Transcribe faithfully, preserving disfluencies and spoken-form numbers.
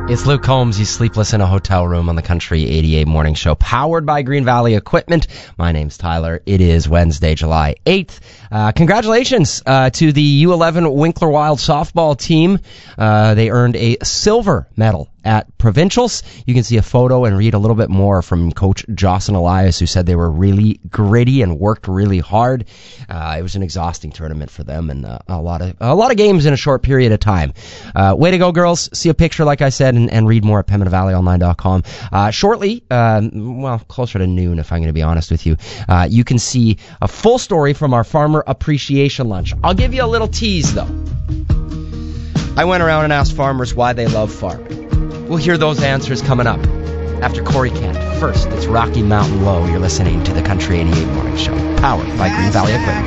It's Luke Combs. He's sleepless in a hotel room on the Country eighty-eight Morning Show, powered by Green Valley Equipment. My name's Tyler. It is Wednesday, July eighth. Uh, congratulations uh, to the U eleven Winkler Wild softball team. Uh, they earned a silver medal at Provincials. You can see a photo and read a little bit more from Coach Jocelyn Elias, who said they were really gritty and worked really hard. Uh, it was an exhausting tournament for them, and uh, a lot of a lot of games in a short period of time. Uh, way to go, girls. See a picture, like I said, and, and read more at pembina valley online dot com. Uh, shortly, um, well, closer to noon, if I'm going to be honest with you, uh, you can see a full story from our Farmer Appreciation Lunch. I'll give you a little tease, though. I went around and asked farmers why they love farming. We'll hear those answers coming up after Corey Kent. First, it's Rocky Mountain Low. You're listening to the Country eighty-eight Morning Show, powered by Green Valley Equipment.